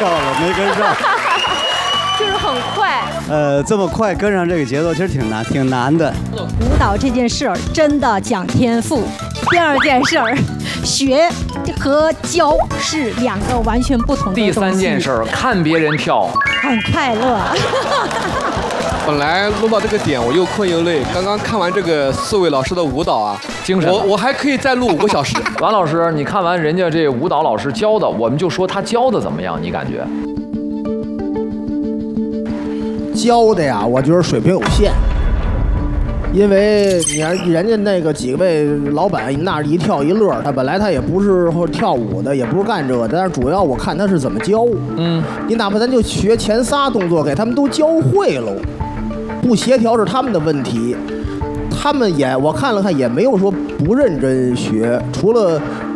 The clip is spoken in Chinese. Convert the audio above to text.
了，没跟上。 就是很快。 这么快跟上这个节奏，其实挺难的。 舞蹈这件事儿真的讲天赋。第二件事儿，学和教是2个完全不同的东西。 第3件事儿，看别人跳， 很快乐。 本来录到这个点，我又困又累。刚刚看完这个4位老师的舞蹈啊， 精神。 我还可以再录5个小时。 王老师，你看完人家这舞蹈老师教的，我们就说他教的怎么样？你感觉？ 教的呀，我觉得水平有限。因为你看人家那个几位老板那一跳一乐，他本来他也不是跳舞的，也不是干这个的，但是主要我看他是怎么教。你哪怕咱就学前3动作，给他们都教会了，不协调是他们的问题。他们我看了看也没有说不认真学，除了